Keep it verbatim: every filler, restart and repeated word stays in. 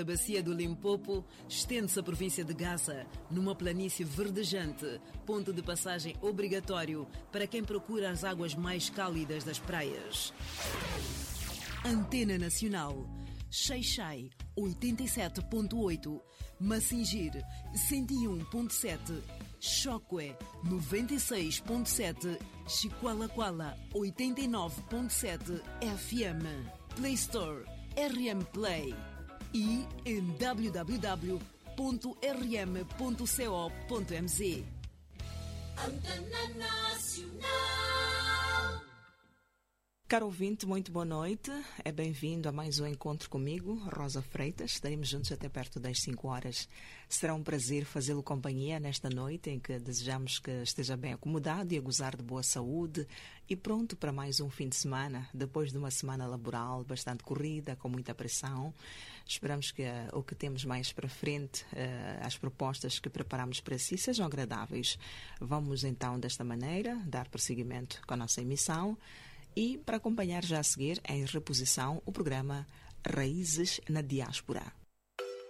A bacia do Limpopo estende-se à província de Gaza, numa planície verdejante, ponto de passagem obrigatório para quem procura as águas mais cálidas das praias. Antena Nacional, Xai-Xai, oitenta e sete ponto oito, Masingir, cento e um ponto sete, Choque, noventa e seis ponto sete, Chiqualaquala, oitenta e nove ponto sete F M, Play Store, R M Play e em w w w ponto r m ponto co ponto m z. Antena Nacional. Caro ouvinte, muito boa noite. É bem-vindo a mais um encontro comigo, Rosa Freitas. Estaremos juntos até perto das cinco horas. Será um prazer fazê-lo companhia nesta noite em que desejamos que esteja bem acomodado e a gozar de boa saúde e pronto para mais um fim de semana, depois de uma semana laboral bastante corrida, com muita pressão. Esperamos que uh, o que temos mais para frente, uh, as propostas que preparamos para si, sejam agradáveis. Vamos então, desta maneira, dar prosseguimento com a nossa emissão. E para acompanhar já a seguir, em reposição, o programa Raízes na Diáspora.